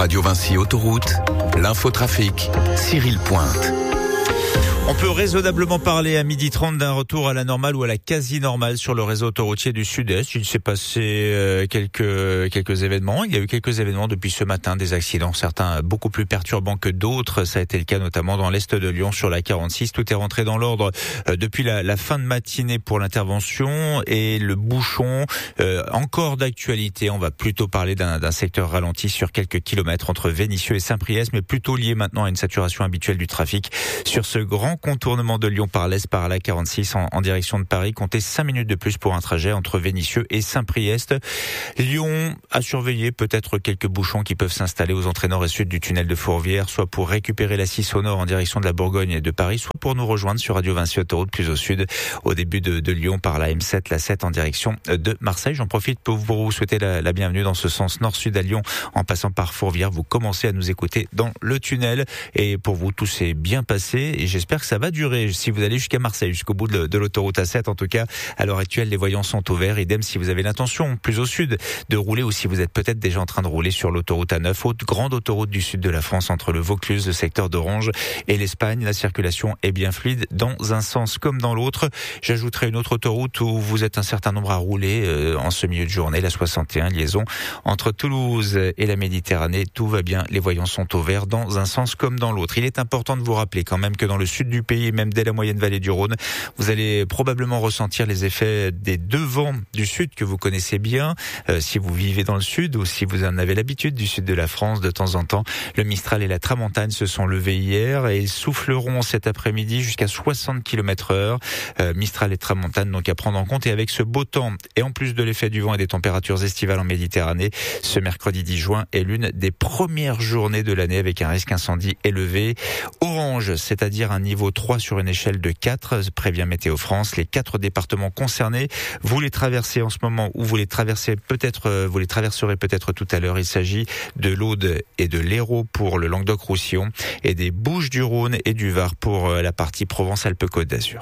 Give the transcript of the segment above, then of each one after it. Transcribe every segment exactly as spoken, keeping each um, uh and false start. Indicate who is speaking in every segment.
Speaker 1: Radio Vinci Autoroute, l'infotrafic, Cyril Pointe.
Speaker 2: On peut raisonnablement parler à midi trente d'un retour à la normale ou à la quasi-normale sur le réseau autoroutier du Sud-Est. Il s'est passé euh, quelques quelques événements. Il y a eu quelques événements depuis ce matin, des accidents, certains beaucoup plus perturbants que d'autres. Ça a été le cas notamment dans l'Est de Lyon sur la quarante-six. Tout est rentré dans l'ordre euh, depuis la, la fin de matinée pour l'intervention et le bouchon euh, encore d'actualité. On va plutôt parler d'un, d'un secteur ralenti sur quelques kilomètres entre Vénissieux et Saint-Priest, mais plutôt lié maintenant à une saturation habituelle du trafic sur ce grand contournement de Lyon par l'Est par la quarante-six en, en direction de Paris. Comptez cinq minutes de plus pour un trajet entre Vénissieux et Saint-Priest. Lyon a surveillé peut-être quelques bouchons qui peuvent s'installer aux entrées nord et sud du tunnel de Fourvière, soit pour récupérer la six au nord en direction de la Bourgogne et de Paris, soit pour nous rejoindre sur Radio Vinci Autoroute plus au sud, au début de, de Lyon par la M sept, la sept en direction de Marseille. J'en profite pour vous souhaiter la, la bienvenue dans ce sens nord-sud à Lyon en passant par Fourvière. Vous commencez à nous écouter dans le tunnel et pour vous tout s'est bien passé et j'espère que ça va durer si vous allez jusqu'à Marseille, jusqu'au bout de, de l'autoroute A sept. En tout cas, à l'heure actuelle, les voyants sont au vert. Idem si vous avez l'intention, plus au sud, de rouler ou si vous êtes peut-être déjà en train de rouler sur l'autoroute A neuf, haute grande autoroute du sud de la France entre le Vaucluse, le secteur d'Orange et l'Espagne. La circulation est bien fluide dans un sens comme dans l'autre. J'ajouterai une autre autoroute où vous êtes un certain nombre à rouler euh, en ce milieu de journée, la soixante et un, liaison entre Toulouse et la Méditerranée. Tout va bien, les voyants sont au vert dans un sens comme dans l'autre. Il est important de vous rappeler quand même que dans le sud du pays, même dès la moyenne vallée du Rhône, vous allez probablement ressentir les effets des deux vents du sud que vous connaissez bien, euh, si vous vivez dans le sud ou si vous en avez l'habitude du sud de la France de temps en temps. Le Mistral et la Tramontane se sont levés hier et ils souffleront cet après-midi jusqu'à soixante kilomètres heure. Euh, Mistral et Tramontane donc à prendre en compte, et avec ce beau temps et en plus de l'effet du vent et des températures estivales en Méditerranée, ce mercredi dix juin est l'une des premières journées de l'année avec un risque incendie élevé. Orange, c'est-à-dire un niveau trois sur une échelle de quatre, prévient Météo France. Les quatre départements concernés, vous les traversez en ce moment ou vous les traversez peut-être, vous les traverserez peut-être tout à l'heure. Il s'agit de l'Aude et de l'Hérault pour le Languedoc-Roussillon et des Bouches-du-Rhône et du Var pour la partie Provence-Alpes-Côte d'Azur.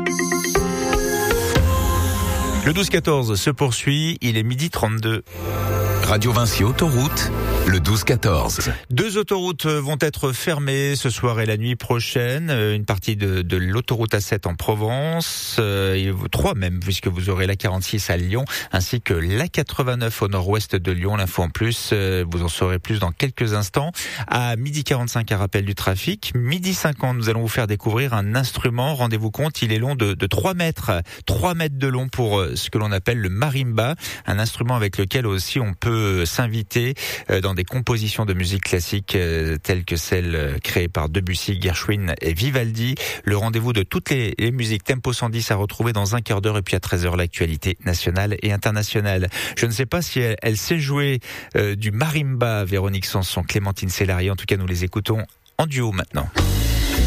Speaker 2: Le douze quatorze se poursuit, il est midi trente-deux.
Speaker 1: Radio Vinci Autoroute, le douze quatorze.
Speaker 2: Deux autoroutes vont être fermées ce soir et la nuit prochaine. Une partie de, de l'autoroute A sept en Provence, euh, trois même, puisque vous aurez la quarante-six à Lyon, ainsi que la quatre-vingt-neuf au nord-ouest de Lyon. L'info en plus, euh, vous en saurez plus dans quelques instants. À midi quarante-cinq, un rappel du trafic. Midi cinquante, nous allons vous faire découvrir un instrument. Rendez-vous compte, il est long de, de trois mètres. trois mètres de long pour ce que l'on appelle le marimba. Un instrument avec lequel aussi on peut s'inviter dans des compositions de musique classique telles que celles créées par Debussy, Gershwin et Vivaldi. Le rendez-vous de toutes les, les musiques Tempo cent dix à retrouver dans un quart d'heure, et puis à treize heures l'actualité nationale et internationale. Je ne sais pas si elle, elle sait jouer euh, du marimba, Véronique Sanson, Clémentine Célarié. En tout cas, nous les écoutons en duo maintenant.